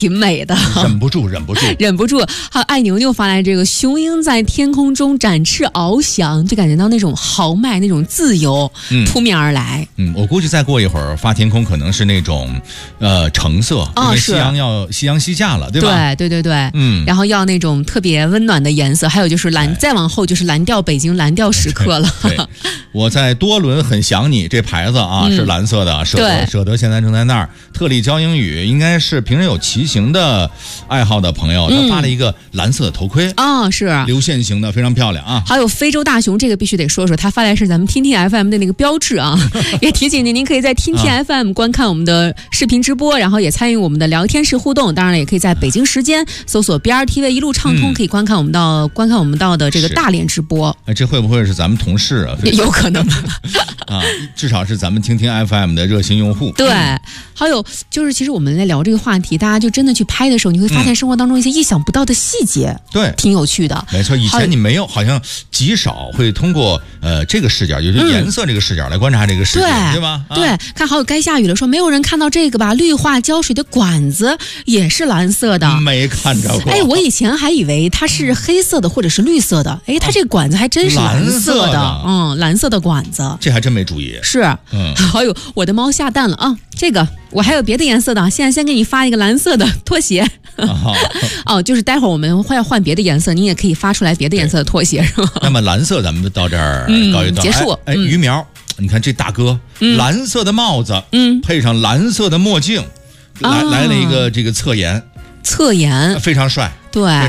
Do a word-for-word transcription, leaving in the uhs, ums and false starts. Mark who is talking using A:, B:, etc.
A: 挺美的，
B: 忍不住，忍不住，
A: 忍不住。还有爱牛牛发来这个雄鹰在天空中展翅翱翔，就感觉到那种豪迈、那种自由、嗯、扑面而来。
B: 嗯，我估计再过一会儿发天空可能是那种呃橙色，
A: 哦、
B: 因为夕阳要夕阳西下了，对吧？
A: 对对对对，
B: 嗯，
A: 然后要那种特别温暖的颜色，还有就是蓝，再往后就是蓝调北京蓝调时刻了。
B: 对，对我在多伦很想你这牌子啊、嗯、是蓝色的，舍得舍得现在正在那儿。特立教英语应该是平时有骑行的爱好的朋友，他发了一个蓝色的头盔
A: 啊、嗯哦，是
B: 流线型的，非常漂亮啊。
A: 还有非洲大熊，这个必须得说说，他发来是咱们听听 F M 的那个标志啊，也提醒您，您可以在听听 F M 观看我们的视频直播，然后也参与我们的聊天室互动。当然了，也可以在北京时间搜索 B R T V 一路畅通，嗯、可以观看我们到观看我们到的这个大连直播。
B: 哎，这会不会是咱们同事啊？
A: 有可能
B: 啊，至少是咱们听听 F M 的热心用户。
A: 对，还有就是其实我们在聊这个话题，大家就真的去拍的时候，你会发现生活当中一些意想不到的细节，对、嗯，挺有趣的。
B: 没错，以前你没有，好像极少会通过呃这个视角，就是颜色这个视角来观察这个世界，
A: 嗯、
B: 对吧？
A: 啊、对，看好友该下雨了，说没有人看到这个吧？绿化浇水的管子也是蓝色的，
B: 没看着过。
A: 哎，我以前还以为它是黑色的或者是绿色的，哎，它这个管子还真是蓝色的，
B: 的
A: 嗯，蓝色的管子，
B: 这还真没注意。
A: 是，嗯，还有我的猫下蛋了啊，这个我还有别的颜色的，现在先给你发一个蓝色的拖鞋。哦, 哦，就是待会儿我们会要换别的颜色，你也可以发出来别的颜色的拖鞋，是吧？
B: 那么蓝色咱们到这儿告一段、嗯、
A: 结束。
B: 哎，哎鱼苗，你看这大哥，嗯、蓝色的帽子，嗯，配上蓝色的墨镜，来、啊、来了一个这个侧颜，
A: 侧颜
B: 非常帅，
A: 对。